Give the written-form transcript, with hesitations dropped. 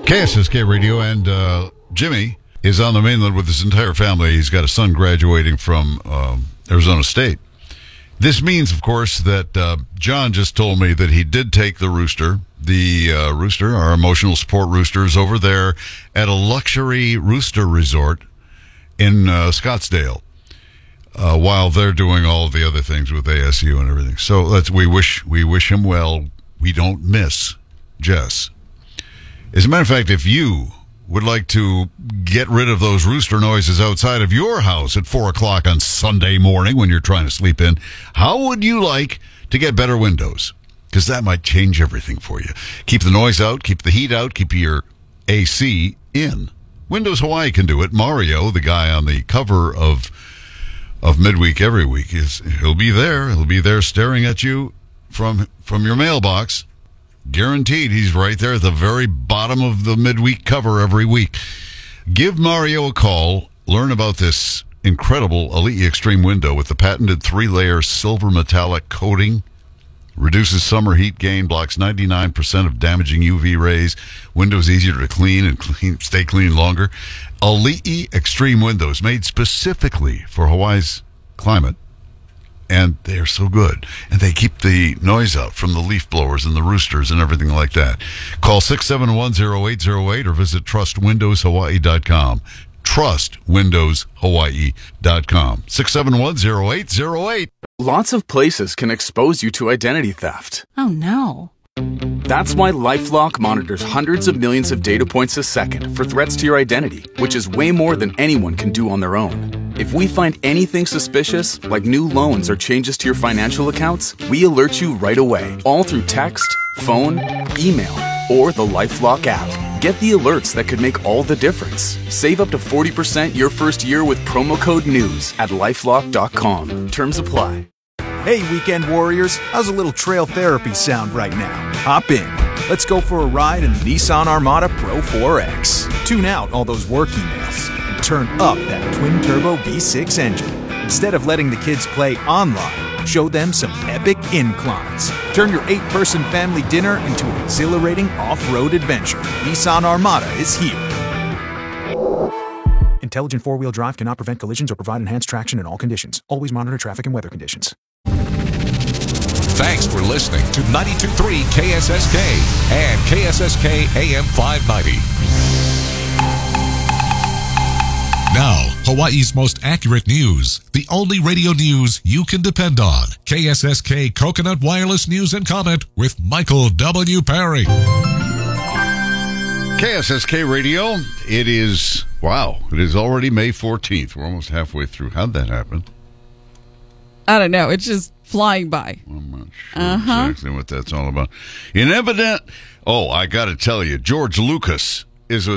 KSSK Radio, and Jimmy is on the mainland with his entire family. He's got a son graduating from Arizona State. This means, of course, that John just told me that he did take the Rooster. The Rooster, our emotional support Rooster, is over there at a luxury Rooster resort in Scottsdale while they're doing all of the other things with ASU and everything. So we wish him well. We don't miss Jess. As a matter of fact, if you would like to get rid of those rooster noises outside of your house at 4 o'clock on Sunday morning when you're trying to sleep in, how would you like to get better windows? Because that might change everything for you. Keep the noise out, keep the heat out, keep your AC in. Windows Hawaii can do it. Mario, the guy on the cover of Midweek every week, he'll be there. He'll be there staring at you from your mailbox. Guaranteed, he's right there at the very bottom of the midweek cover every week. Give Mario a call. Learn about this incredible Elite Extreme window with the patented 3-layer silver metallic coating. Reduces summer heat gain, blocks 99% of damaging UV rays. Windows easier to clean and stay clean longer. Elite Extreme windows made specifically for Hawaii's climate. And they are so good. And they keep the noise out from the leaf blowers and the roosters and everything like that. Call 671-0808 or visit trustwindowshawaii.com. trustwindowshawaii.com. 671-0808. Lots of places can expose you to identity theft. Oh, no. That's why LifeLock monitors hundreds of millions of data points a second for threats to your identity, which is way more than anyone can do on their own. If we find anything suspicious, like new loans or changes to your financial accounts, we alert you right away, all through text, phone, email, or the LifeLock app. Get the alerts that could make all the difference. Save up to 40% your first year with promo code NEWS at LifeLock.com. Terms apply. Hey, weekend warriors, how's a little trail therapy sound right now? Hop in. Let's go for a ride in the Nissan Armada Pro 4X. Tune out all those work emails and turn up that twin-turbo V6 engine. Instead of letting the kids play online, show them some epic inclines. Turn your 8-person family dinner into an exhilarating off-road adventure. Nissan Armada is here. Intelligent four-wheel drive cannot prevent collisions or provide enhanced traction in all conditions. Always monitor traffic and weather conditions. Thanks for listening to 92.3 KSSK and KSSK AM 590. Now, Hawaii's most accurate news. The only radio news you can depend on. KSSK Coconut Wireless News and Comment with Michael W. Perry. KSSK Radio. It is already May 14th. We're almost halfway through. How'd that happen? I don't know. It's just flying by. I'm not sure exactly what that's all about. I got to tell you, George Lucas is